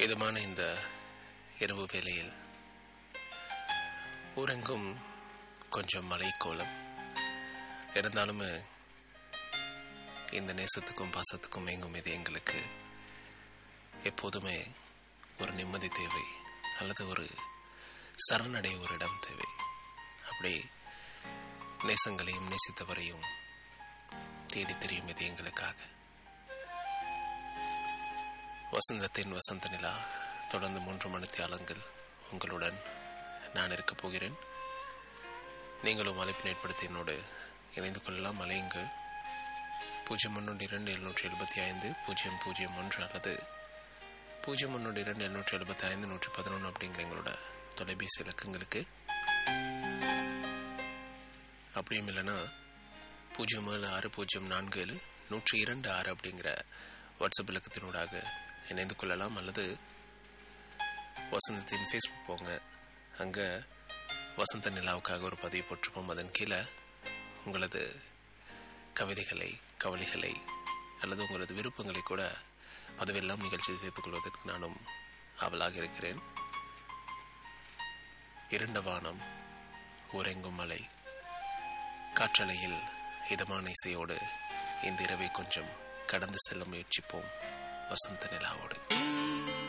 இதமான இந்த இரவு வேளையில் ஊரெங்கும் கொஞ்சம் மழை கோலம் இருந்தாலும் இந்த நேசத்துக்கும் பாசத்துக்கும் எங்கும் இது எங்களுக்கு எப்போதுமே ஒரு நிம்மதி தேவை அல்லது ஒரு சரணடைய ஒரு இடம் தேவை. அப்படி நேசங்களையும் நேசித்தவரையும் தேடி தெரியும் இது எங்களுக்காக. வசந்தத்தின் வசந்த நிலா தொடர்ந்து 3 மணித்தியாலங்கள் உங்களுடன் நான் இருக்கப் போகிறேன். நீங்களும் அழைப்பினை ஏற்படுத்தி என்னோடு இணைந்து கொள்ளலாம். அலையுங்கள் 0127750001 அல்லது 0127751111 அப்படிங்கிற எங்களோட தொலைபேசி இலக்கங்களுக்கு. அப்படியும் இல்லைன்னா 0760471026 அப்படிங்கிற வாட்ஸ்அப் இலக்கத்தினூடாக இணைந்து கொள்ளலாம். அல்லது வசந்தத்தின் ஃபேஸ்புக் போங்க, அங்கே வசந்த நிலாவுக்காக ஒரு பதிவு போட்டிருப்போம். அதன் கீழே உங்களது கவிதைகளை, கவலைகளை அல்லது உங்களது விருப்பங்களை கூட பதிவெல்லாம் நிகழ்ச்சியில் சேர்த்துக் கொள்வதற்கு நானும் ஆவலாக இருக்கிறேன். இருண்ட வானம், ஊரெங்கும் மலை, காற்றலையில் இதமான இசையோடு இந்த இரவை கொஞ்சம் கடந்து செல்ல முயற்சிப்போம் வசந்த நிலாவோடு.